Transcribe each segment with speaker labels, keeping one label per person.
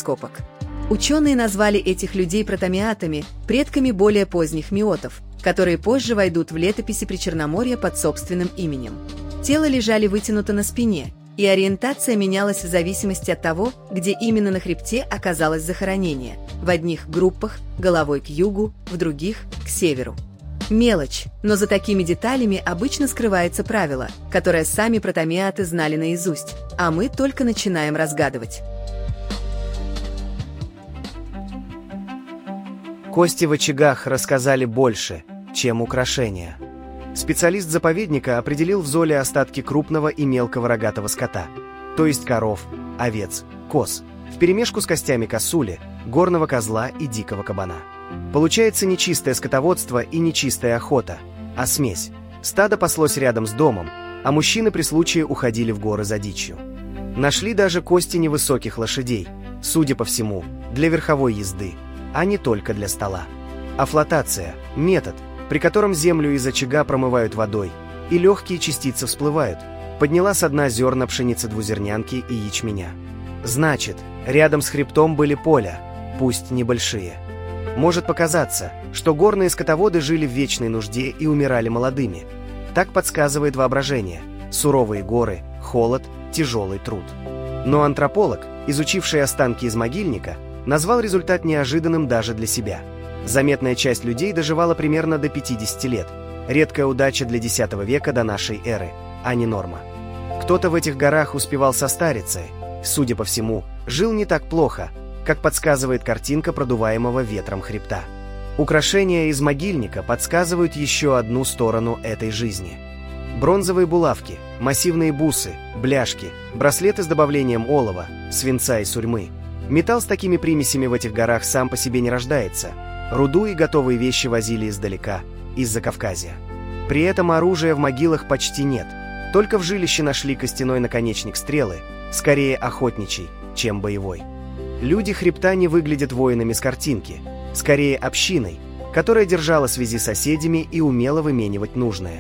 Speaker 1: раскопок. Ученые назвали этих людей протомиатами, предками более поздних миотов, которые позже войдут в летописи Причерноморья под собственным именем. Тело лежали вытянуто на спине, и ориентация менялась в зависимости от того, где именно на хребте оказалось захоронение. В одних группах головой к югу, в других – к северу. Мелочь, но за такими деталями обычно скрывается правило, которое сами протомиаты знали наизусть, а мы только начинаем разгадывать.
Speaker 2: Кости в очагах рассказали больше, чем украшения. Специалист заповедника определил в золе остатки крупного и мелкого рогатого скота, то есть коров, овец, коз, вперемешку с костями косули, горного козла и дикого кабана. Получается не чистое скотоводство и не чистая охота, а смесь. Стадо паслось рядом с домом, а мужчины при случае уходили в горы за дичью. Нашли даже кости невысоких лошадей, судя по всему, для верховой езды, а не только для стола. Афлотация – метод, при котором землю из очага промывают водой, и легкие частицы всплывают. Подняла со дна зерна пшеницы двузернянки и ячменя. Значит, рядом с хребтом были поля, пусть небольшие. Может показаться, что горные скотоводы жили в вечной нужде и умирали молодыми. Так подсказывает воображение. Суровые горы, холод, тяжелый труд. Но антрополог, изучивший останки из могильника, назвал результат неожиданным даже для себя. Заметная часть людей доживала примерно до 50 лет. Редкая удача для X века до нашей эры, а не норма. Кто-то в этих горах успевал состариться, судя по всему, жил не так плохо, как подсказывает картинка продуваемого ветром хребта. Украшения из могильника подсказывают еще одну сторону этой жизни. Бронзовые булавки, массивные бусы, бляшки, браслеты с добавлением олова, свинца и сурьмы. Металл с такими примесями в этих горах сам по себе не рождается. Руду и готовые вещи возили издалека, из Закавказья. При этом оружия в могилах почти нет. Только в жилище нашли костяной наконечник стрелы, скорее охотничий, чем боевой. Люди хребта не выглядят воинами с картинки, скорее общиной, которая держала связи с соседями и умела выменивать нужное.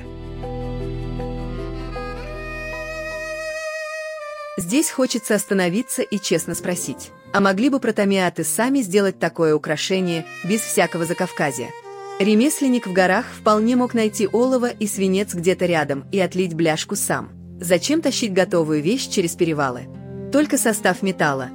Speaker 1: Здесь хочется остановиться и честно спросить, а могли бы протомиаты сами сделать такое украшение без всякого Закавказья? Ремесленник в горах вполне мог найти олово и свинец где-то рядом и отлить бляшку сам. Зачем тащить готовую вещь через перевалы? Только состав металла,